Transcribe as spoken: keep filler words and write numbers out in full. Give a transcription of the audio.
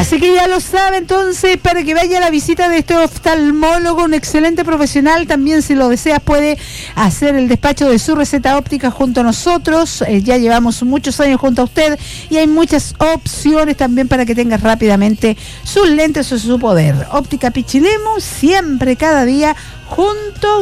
Así que ya lo sabe, entonces, para que vaya a la visita de este oftalmólogo, un excelente profesional. También, si lo deseas, puede hacer el despacho de su receta óptica junto a nosotros. Eh, ya llevamos muchos años junto a usted y hay muchas opciones también para que tenga rápidamente sus lentes o su poder. Óptica Pichilemu, siempre, cada día, junto